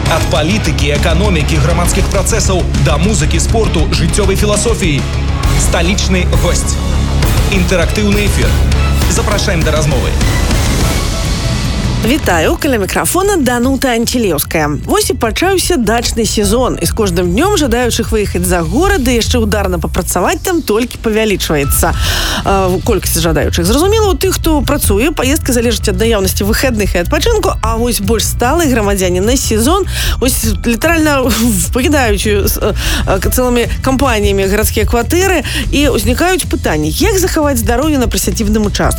Ад палітыкі, эканомікі, грамадскіх працэсаў да музыкі, спорту, жыццёвай філасофіі. Сталічны госць. Інтэрактыўны эфір. Запрашаем да размовы. Вітаю, каля мікрафона Данута Анцілеўская. Вось і пачаўся дачны сезон, і з кожным днём жадаючых выехаць за горад і яшчэ ударна папрацаваць там толькі павялічваецца. Колькасць жадаючых. Зразумела, у тых, хто працуе, паездка залежыць ад наяўнасці выхадных і адпачынку, а вось больш сталыя грамадзяне на сезон вось літаральна пакідаюць цэлымі кампаніямі гарадскія кватэры і ўзнікаюць пытанні, як захаваць здароўе на прысядзібным участку.